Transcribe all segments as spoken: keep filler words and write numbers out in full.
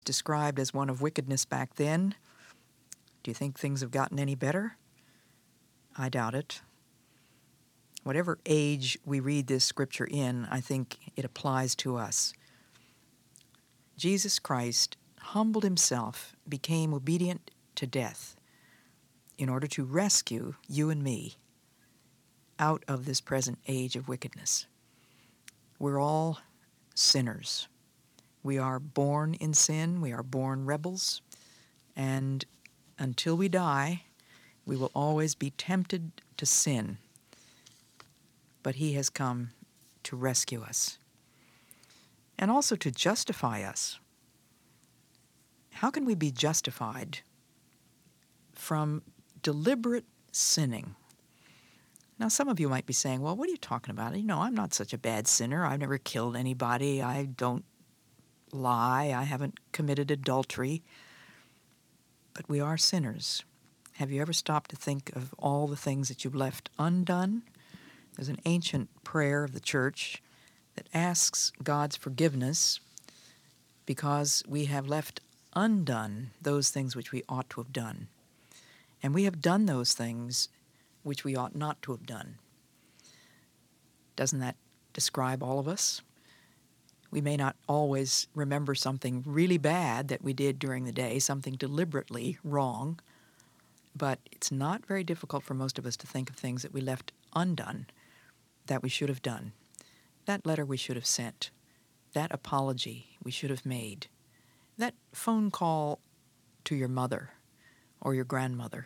described as one of wickedness back then. Do you think things have gotten any better? I doubt it. Whatever age we read this scripture in, I think it applies to us. Jesus Christ humbled himself, became obedient to death in order to rescue you and me out of this present age of wickedness. We're all sinners. We are born in sin. We are born rebels. And until we die, we will always be tempted to sin. But he has come to rescue us and also to justify us. How can we be justified from deliberate sinning? Now, some of you might be saying, well, what are you talking about? You know, I'm not such a bad sinner. I've never killed anybody. I don't lie. I haven't committed adultery. But we are sinners. Have you ever stopped to think of all the things that you've left undone? There's an ancient prayer of the church that asks God's forgiveness because we have left undone those things which we ought to have done. And we have done those things which we ought not to have done. Doesn't that describe all of us? We may not always remember something really bad that we did during the day, something deliberately wrong, but it's not very difficult for most of us to think of things that we left undone that we should have done. That letter we should have sent. That apology we should have made. That phone call to your mother or your grandmother.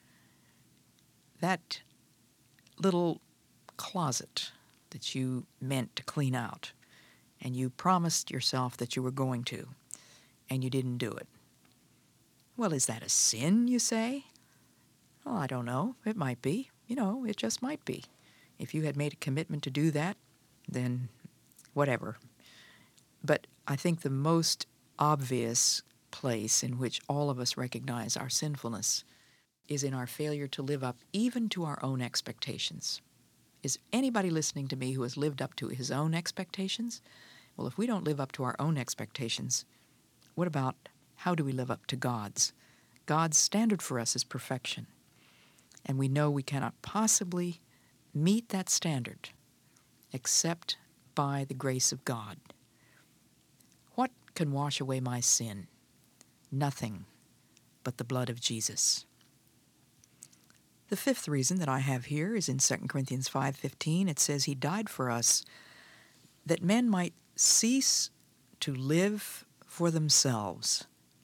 That little closet that you meant to clean out and you promised yourself that you were going to, and you didn't do it. Well, is that a sin, you say? Well, I don't know. It might be. You know, it just might be. If you had made a commitment to do that, then whatever. But I think the most obvious place in which all of us recognize our sinfulness is in our failure to live up even to our own expectations. Is anybody listening to me who has lived up to his own expectations? Well, if we don't live up to our own expectations, what about how do we live up to God's? God's standard for us is perfection. And we know we cannot possibly meet that standard except by the grace of God. What can wash away my sin? Nothing but the blood of Jesus. The fifth reason that I have here is in Second Corinthians five fifteen. It says he died for us that men might cease to live for themselves.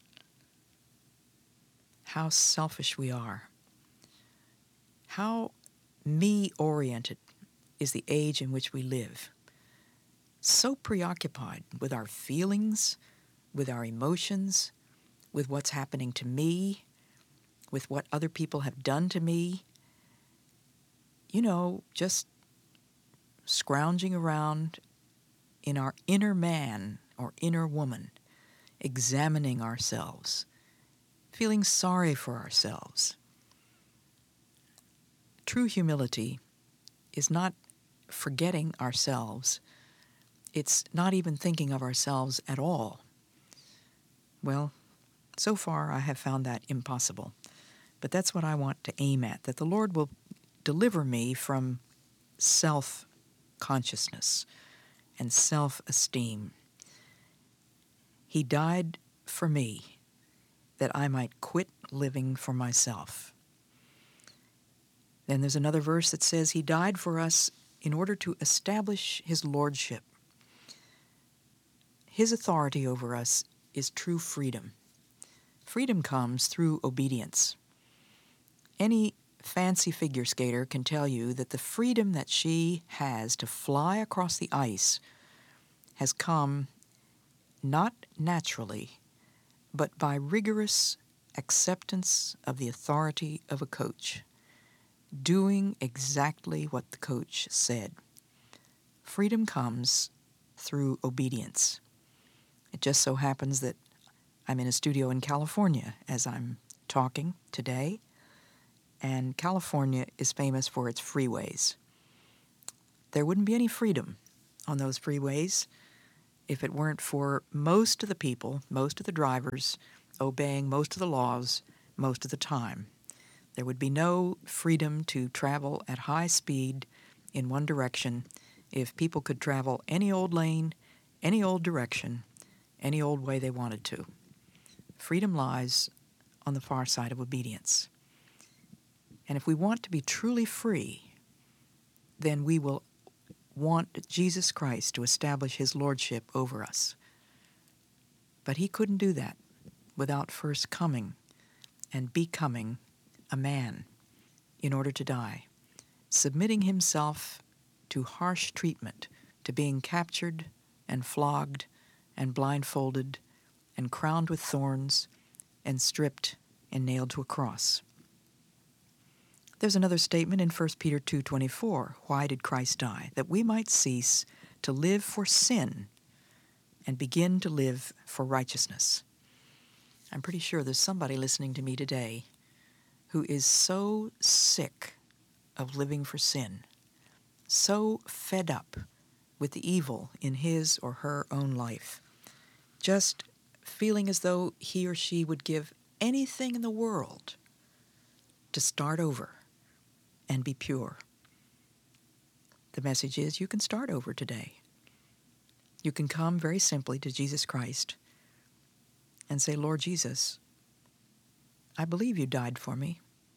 How selfish we are. How me-oriented is the age in which we live. So preoccupied with our feelings, with our emotions, with what's happening to me, with what other people have done to me. You know, just scrounging around in our inner man or inner woman, examining ourselves, feeling sorry for ourselves. True humility is not forgetting ourselves. It's not even thinking of ourselves at all. Well, so far I have found that impossible. But that's what I want to aim at, that the Lord will deliver me from self-consciousness and self-esteem. He died for me that I might quit living for myself. Then there's another verse that says he died for us in order to establish his lordship. His authority over us is true freedom. Freedom comes through obedience. Any fancy figure skater can tell you that the freedom that she has to fly across the ice has come not naturally, but by rigorous acceptance of the authority of a coach, doing exactly what the coach said. Freedom comes through obedience. It just so happens that I'm in a studio in California as I'm talking today, and California is famous for its freeways. There wouldn't be any freedom on those freeways if it weren't for most of the people, most of the drivers, obeying most of the laws most of the time. There would be no freedom to travel at high speed in one direction if people could travel any old lane, any old direction, any old way they wanted to. Freedom lies on the far side of obedience. And if we want to be truly free, then we will want Jesus Christ to establish his lordship over us. But he couldn't do that without first coming and becoming a man in order to die, submitting himself to harsh treatment, to being captured and flogged and blindfolded and crowned with thorns and stripped and nailed to a cross. There's another statement in First Peter two twenty-four. Why did Christ die? That we might cease to live for sin and begin to live for righteousness. I'm pretty sure there's somebody listening to me today who is so sick of living for sin, so fed up with the evil in his or her own life, just feeling as though he or she would give anything in the world to start over and be pure. The message is you can start over today. You can come very simply to Jesus Christ and say, Lord Jesus, I believe you died for me.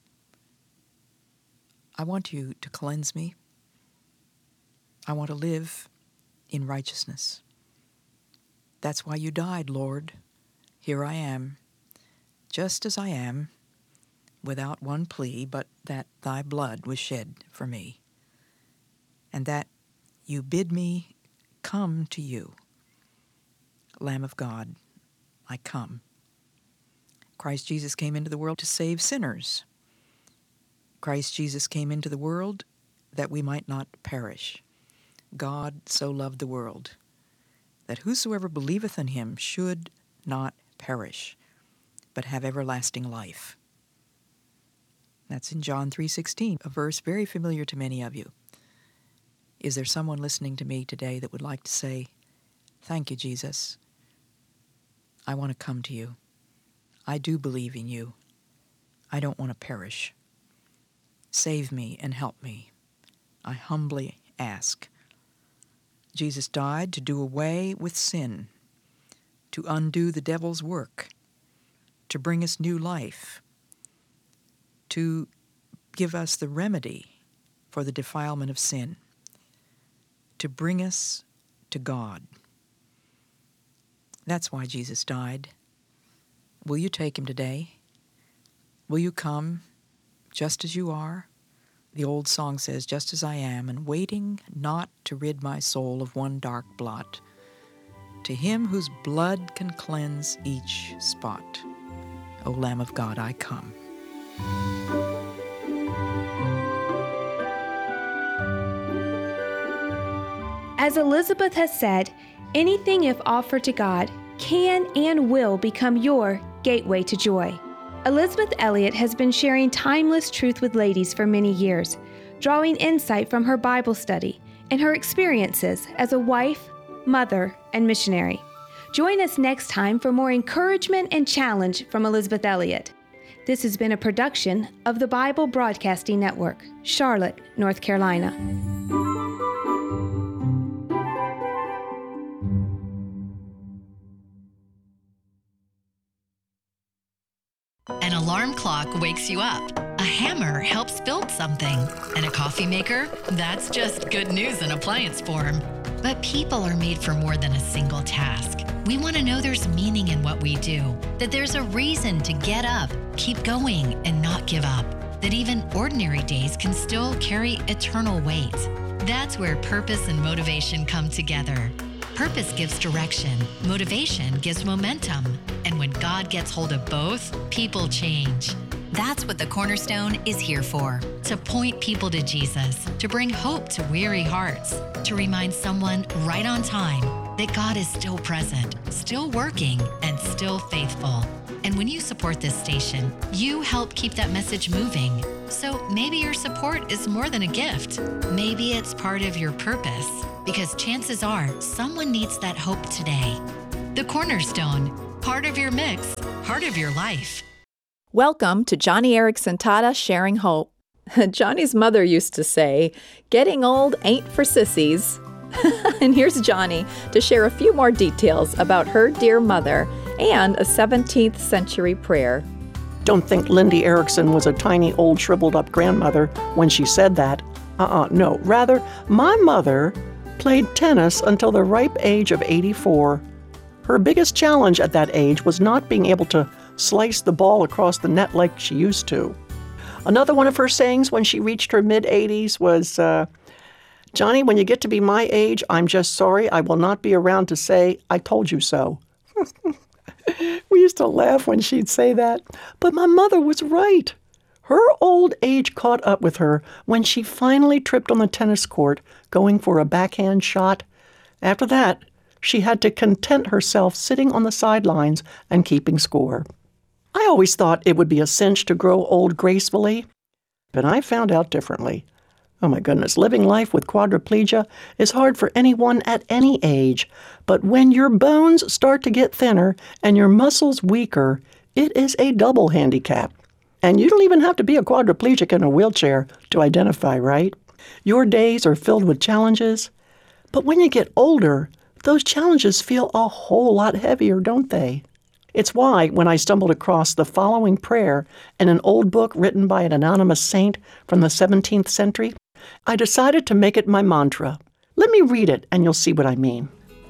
I want you to cleanse me. I want to live in righteousness. That's why you died, Lord. Here I am, just as I am, without one plea, but that thy blood was shed for me, and that you bid me come to you. Lamb of God, I come. Christ Jesus came into the world to save sinners. Christ Jesus came into the world that we might not perish. God so loved the world that whosoever believeth in him should not perish, but have everlasting life. That's in John three sixteen, a verse very familiar to many of you. Is there someone listening to me today that would like to say, thank you, Jesus. I want to come to you. I do believe in you. I don't want to perish. Save me and help me. I humbly ask. Jesus died to do away with sin, to undo the devil's work, to bring us new life, to give us the remedy for the defilement of sin, to bring us to God. That's why Jesus died. Will you take him today? Will you come just as you are? The old song says, just as I am, and waiting not to rid my soul of one dark blot, to him whose blood can cleanse each spot. O Lamb of God, I come. As Elizabeth has said, anything if offered to God can and will become your gateway to joy. Elizabeth Elliot has been sharing timeless truth with ladies for many years, drawing insight from her Bible study and her experiences as a wife, mother, and missionary. Join us next time for more encouragement and challenge from Elizabeth Elliot. This has been a production of the Bible Broadcasting Network, Charlotte, North Carolina. An alarm clock wakes you up. A hammer helps build something. And a coffee maker? That's just good news in appliance form. But people are made for more than a single task. We want to know there's meaning in what we do, that there's a reason to get up, keep going, and not give up, that even ordinary days can still carry eternal weight. That's where purpose and motivation come together. Purpose gives direction, motivation gives momentum, and when God gets hold of both, people change. That's what the Cornerstone is here for, to point people to Jesus, to bring hope to weary hearts, to remind someone right on time that God is still present, still working, and still faithful. And when you support this station, you help keep that message moving. So maybe your support is more than a gift. Maybe it's part of your purpose. because chances are someone needs that hope today. The Cornerstone, part of your mix, part of your life. Welcome to Johnny Erickson Tata Sharing Hope. Johnny's mother used to say, "Getting old ain't for sissies." And here's Johnny to share a few more details about her dear mother and a seventeenth century prayer. Don't think Lindy Erickson was a tiny old shriveled up grandmother when she said that. Uh-uh, no. Rather, my mother played tennis until the ripe age of eighty-four. Her biggest challenge at that age was not being able to slice the ball across the net like she used to. Another one of her sayings when she reached her mid-eighties was, uh, "Johnny, when you get to be my age, I'm just sorry I will not be around to say, 'I told you so.'" We used to laugh when she'd say that, but my mother was right. Her old age caught up with her when she finally tripped on the tennis court going for a backhand shot. After that, she had to content herself sitting on the sidelines and keeping score. I always thought it would be a cinch to grow old gracefully, but I found out differently. Oh my goodness, living life with quadriplegia is hard for anyone at any age, but when your bones start to get thinner and your muscles weaker, it is a double handicap. And you don't even have to be a quadriplegic in a wheelchair to identify, right? Your days are filled with challenges, but when you get older, those challenges feel a whole lot heavier, don't they? It's why, when I stumbled across the following prayer in an old book written by an anonymous saint from the seventeenth century, I decided to make it my mantra. Let me read it, and you'll see what I mean.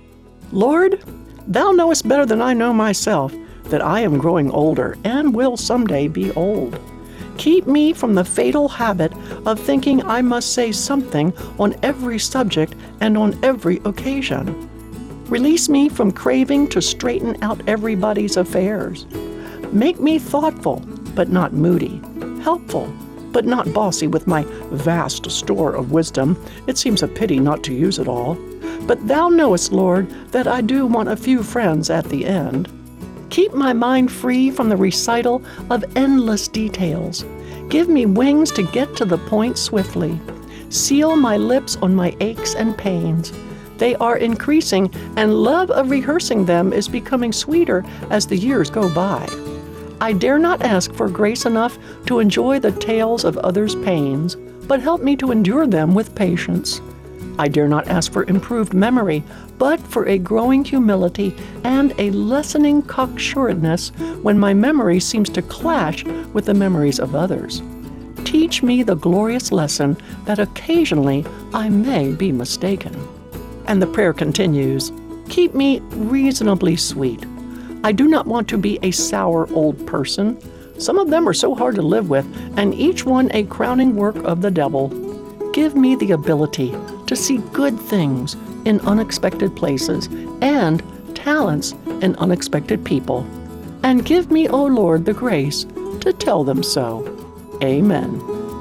"Lord, thou knowest better than I know myself that I am growing older and will someday be old. Keep me from the fatal habit of thinking I must say something on every subject and on every occasion. Release me from craving to straighten out everybody's affairs. Make me thoughtful, but not moody, helpful, but not bossy with my vast store of wisdom. It seems a pity not to use it all. But thou knowest, Lord, that I do want a few friends at the end. Keep my mind free from the recital of endless details. Give me wings to get to the point swiftly. Seal my lips on my aches and pains. They are increasing, and love of rehearsing them is becoming sweeter as the years go by. I dare not ask for grace enough to enjoy the tales of others' pains, but help me to endure them with patience. I dare not ask for improved memory, but for a growing humility and a lessening cocksuredness when my memory seems to clash with the memories of others. Teach me the glorious lesson that occasionally I may be mistaken." And the prayer continues, "Keep me reasonably sweet. I do not want to be a sour old person. Some of them are so hard to live with, and each one a crowning work of the devil. Give me the ability to see good things in unexpected places and talents in unexpected people. And give me, O Lord, the grace to tell them so. Amen."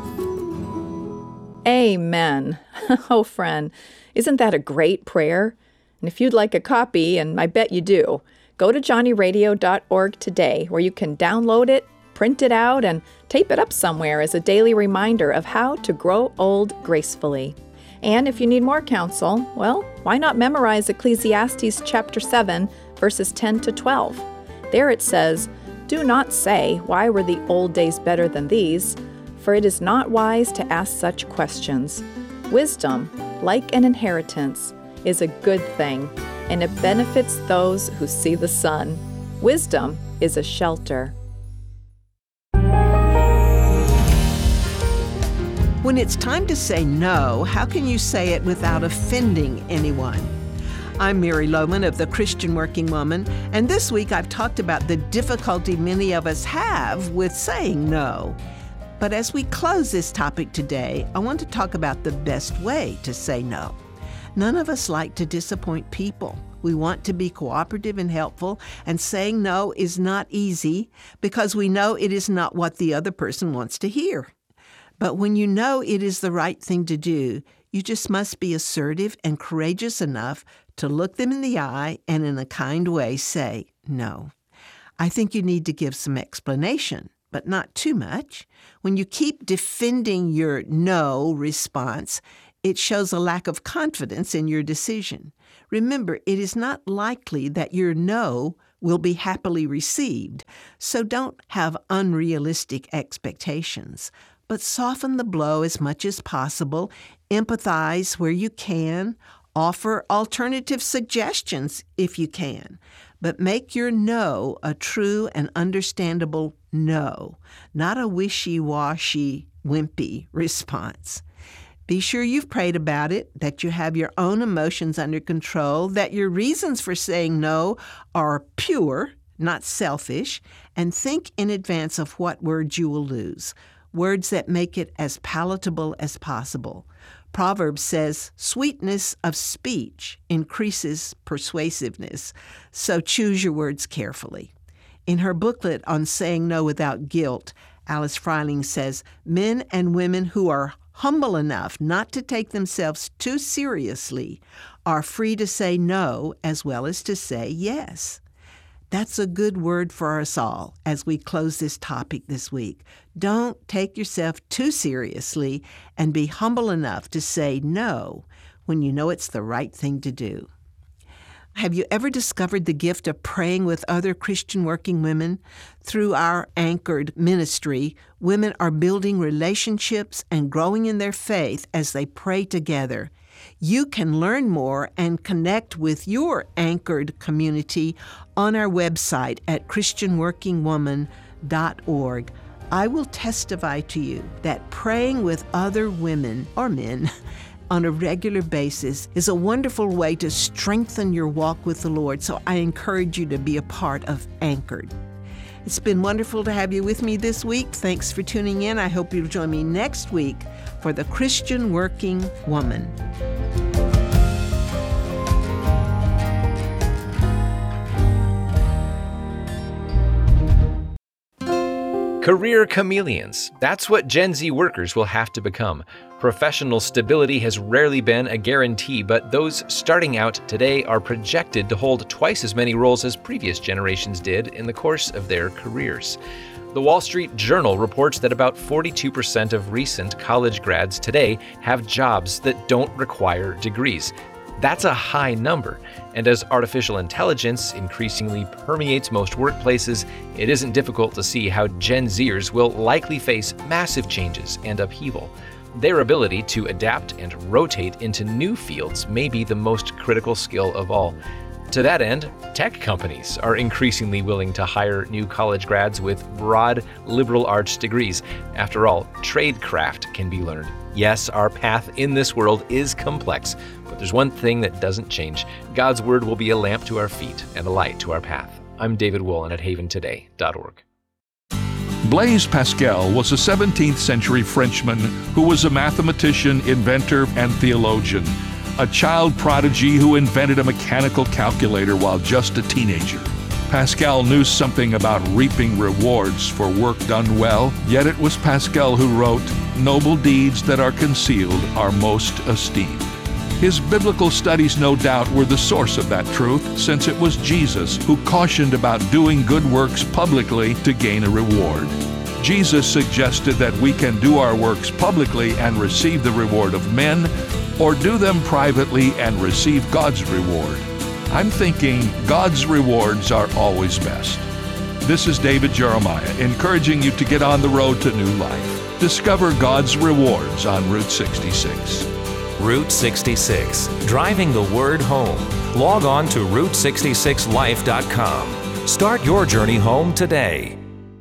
Amen. Oh, friend, isn't that a great prayer? And if you'd like a copy, and I bet you do, go to johnny radio dot org today, where you can download it, print it out, and tape it up somewhere as a daily reminder of how to grow old gracefully. And if you need more counsel, well, why not memorize Ecclesiastes chapter seven, verses ten to twelve? There it says, "Do not say, 'Why were the old days better than these?' For it is not wise to ask such questions. Wisdom, like an inheritance, is a good thing, and it benefits those who see the sun. Wisdom is a shelter." When it's time to say no, how can you say it without offending anyone? I'm Mary Lohman of the Christian Working Woman, and this week I've talked about the difficulty many of us have with saying no. But as we close this topic today, I want to talk about the best way to say no. None of us like to disappoint people. We want to be cooperative and helpful, and saying no is not easy because we know it is not what the other person wants to hear. But when you know it is the right thing to do, you just must be assertive and courageous enough to look them in the eye and in a kind way say no. I think you need to give some explanation, but not too much. When you keep defending your no response, it shows a lack of confidence in your decision. Remember, it is not likely that your no will be happily received, so don't have unrealistic expectations. But soften the blow as much as possible, empathize where you can, offer alternative suggestions if you can, but make your no a true and understandable no, not a wishy-washy, wimpy response. Be sure you've prayed about it, that you have your own emotions under control, that your reasons for saying no are pure, not selfish, and think in advance of what words you will lose, words that make it as palatable as possible. Proverbs says, sweetness of speech increases persuasiveness, so choose your words carefully. In her booklet on saying no without guilt, Alice Freiling says, men and women who are humble enough not to take themselves too seriously are free to say no as well as to say yes. That's a good word for us all as we close this topic this week. Don't take yourself too seriously and be humble enough to say no when you know it's the right thing to do. Have you ever discovered the gift of praying with other Christian working women? Through our Anchored ministry, women are building relationships and growing in their faith as they pray together. You can learn more and connect with your Anchored community on our website at christian working woman dot org. I will testify to you that praying with other women or men on a regular basis is a wonderful way to strengthen your walk with the Lord, so I encourage you to be a part of Anchored. It's been wonderful to have you with me this week. Thanks for tuning in. I hope you'll join me next week for The Christian Working Woman. Career chameleons. That's what Gen Z workers will have to become. Professional stability has rarely been a guarantee, but those starting out today are projected to hold twice as many roles as previous generations did in the course of their careers. The Wall Street Journal reports that about forty-two percent of recent college grads today have jobs that don't require degrees. That's a high number, and as artificial intelligence increasingly permeates most workplaces, it isn't difficult to see how Gen Zers will likely face massive changes and upheaval. Their ability to adapt and rotate into new fields may be the most critical skill of all. To that end, tech companies are increasingly willing to hire new college grads with broad liberal arts degrees. After all, tradecraft can be learned. Yes, our path in this world is complex, but there's one thing that doesn't change. God's word will be a lamp to our feet and a light to our path. I'm David Woolen at haven today dot org. Blaise Pascal was a seventeenth century Frenchman who was a mathematician, inventor, and theologian, a child prodigy who invented a mechanical calculator while just a teenager. Pascal knew something about reaping rewards for work done well, yet it was Pascal who wrote, "Noble deeds that are concealed are most esteemed." His biblical studies, no doubt, were the source of that truth, since it was Jesus who cautioned about doing good works publicly to gain a reward. Jesus suggested that we can do our works publicly and receive the reward of men, or do them privately and receive God's reward. I'm thinking God's rewards are always best. This is David Jeremiah, encouraging you to get on the road to new life. Discover God's rewards on Route sixty-six. Route sixty-six, driving the word home. Log on to route sixty-six life dot com. Start your journey home today.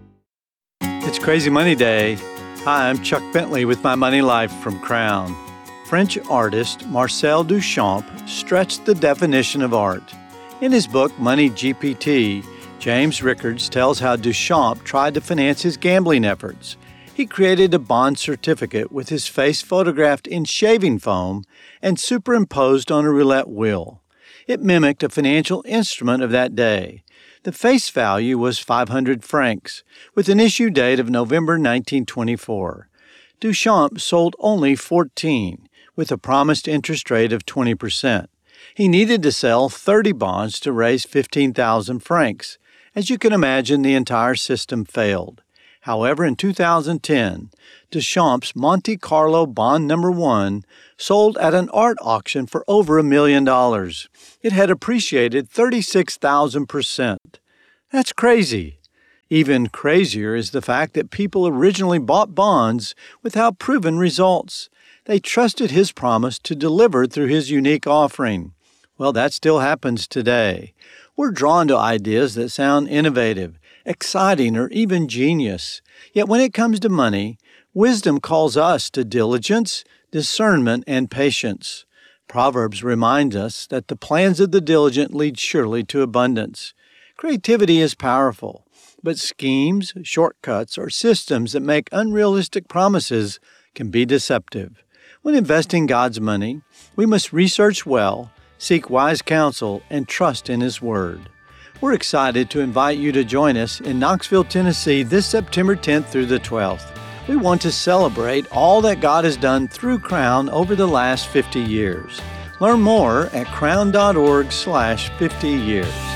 It's Crazy Money Day. Hi, I'm Chuck Bentley with My Money Life from Crown. French artist Marcel Duchamp stretched the definition of art. In his book, Money G P T, James Rickards tells how Duchamp tried to finance his gambling efforts. He created a bond certificate with his face photographed in shaving foam and superimposed on a roulette wheel. It mimicked a financial instrument of that day. The face value was five hundred francs, with an issue date of November nineteen twenty-four. Duchamp sold only fourteen, with a promised interest rate of twenty percent. He needed to sell thirty bonds to raise fifteen thousand francs. As you can imagine, the entire system failed. However, in two thousand ten, Duchamp's Monte Carlo Bond Number One sold at an art auction for over a million dollars. It had appreciated thirty-six thousand percent. That's crazy. Even crazier is the fact that people originally bought bonds without proven results. They trusted his promise to deliver through his unique offering. Well, that still happens today. We're drawn to ideas that sound innovative, exciting, or even genius. Yet when it comes to money, wisdom calls us to diligence, discernment, and patience. Proverbs reminds us that the plans of the diligent lead surely to abundance. Creativity is powerful, but schemes, shortcuts, or systems that make unrealistic promises can be deceptive. When investing God's money, we must research well, seek wise counsel, and trust in His Word. We're excited to invite you to join us in Knoxville, Tennessee this September tenth through the twelfth. We want to celebrate all that God has done through Crown over the last fifty years. Learn more at crown dot org slash fifty years.